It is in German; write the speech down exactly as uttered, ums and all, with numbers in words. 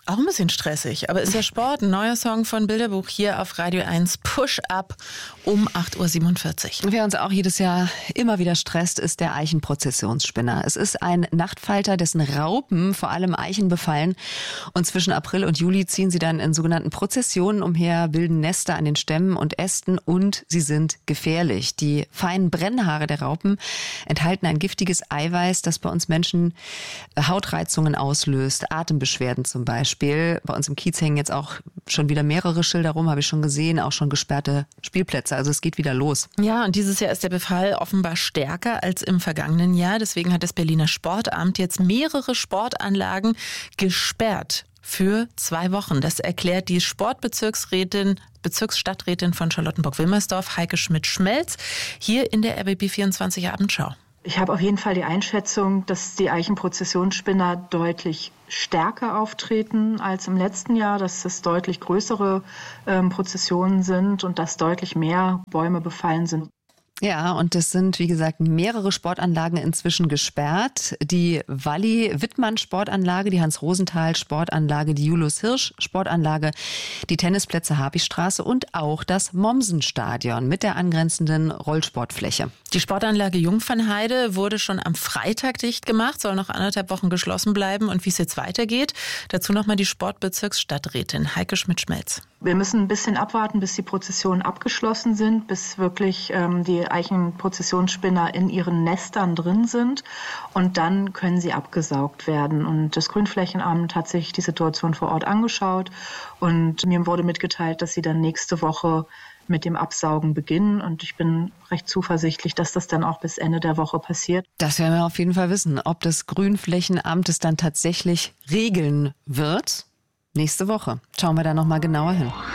Auch ein bisschen stressig, aber ist ja Sport. Ein neuer Song von Bilderbuch hier auf Radio eins. Push Up um acht Uhr siebenundvierzig. Wer uns auch jedes Jahr immer wieder stresst, ist der Eichenprozessionsspinner. Es ist ein Nachtfalter, dessen Raupen vor allem Eichen befallen. Und zwischen April und Juli ziehen sie dann in sogenannten Prozessionen umher, bilden Nester an den Stämmen und Ästen und sie sind gefährlich. Die feinen Brennhaare der Raupen enthalten ein giftiges Eiweiß, das bei uns Menschen Hautreizungen auslöst, Atembeschwerden zum Beispiel. Bei uns im Kiez hängen jetzt auch schon wieder mehrere Schilder rum, habe ich schon gesehen, auch schon gesperrte Spielplätze. Also es geht wieder los. Ja, und dieses Jahr ist der Befall offenbar stärker als im vergangenen Jahr. Deswegen hat das Berliner Sportamt jetzt mehrere Sportanlagen gesperrt für zwei Wochen. Das erklärt die Sportbezirksrätin, Bezirksstadträtin von Charlottenburg-Wilmersdorf, Heike Schmidt-Schmelz, hier in der R B B vierundzwanzig Abendschau. Ich habe auf jeden Fall die Einschätzung, dass die Eichenprozessionsspinner deutlich stärker auftreten als im letzten Jahr, dass es deutlich größere ähm, Prozessionen sind und dass deutlich mehr Bäume befallen sind. Ja, und es sind, wie gesagt, mehrere Sportanlagen inzwischen gesperrt. Die Walli-Wittmann-Sportanlage, die Hans-Rosenthal-Sportanlage, die Julius-Hirsch-Sportanlage, die Tennisplätze Habichstraße und auch das Mommsen-Stadion mit der angrenzenden Rollsportfläche. Die Sportanlage Jungfernheide wurde schon am Freitag dicht gemacht, soll noch anderthalb Wochen geschlossen bleiben. Und wie es jetzt weitergeht, dazu nochmal die Sportbezirksstadträtin Heike Schmidt-Schmelz. Wir müssen ein bisschen abwarten, bis die Prozessionen abgeschlossen sind, bis wirklich ähm, die Eichenprozessionsspinner in ihren Nestern drin sind. Und dann können sie abgesaugt werden. Und das Grünflächenamt hat sich die Situation vor Ort angeschaut. Und mir wurde mitgeteilt, dass sie dann nächste Woche mit dem Absaugen beginnen. Und ich bin recht zuversichtlich, dass das dann auch bis Ende der Woche passiert. Das werden wir auf jeden Fall wissen, ob das Grünflächenamt es dann tatsächlich regeln wird. Nächste Woche schauen wir da nochmal genauer hin.